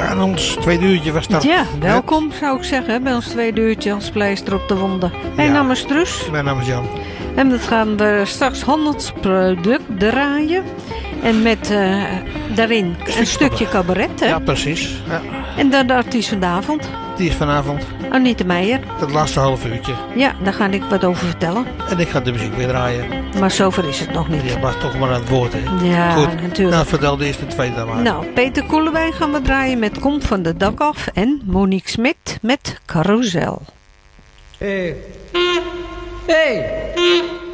gaan ons tweede uurtje van start. Ja, welkom zou ik zeggen bij ons tweede uurtje als pleister op de wonden. Mijn naam is Truus. Mijn naam is Jan. En dat gaan we straks handelsproduct draaien. En met daarin een stukje cabaret. Hè? Ja, precies. Ja. En dan de artiest van de avond. Die is vanavond. Anita Meijer. Het laatste half uurtje. Ja, daar ga ik wat over vertellen. En ik ga de muziek weer draaien. Maar zover is het nog niet. Je was toch maar aan het woord, hè? Ja, goed. natuurlijk. Nou, vertel de eerste twee dan maar. Nou, Peter Koelewijn gaan we draaien met Kom van de dak af. En Monique Smit met Carousel. Hey. Hey.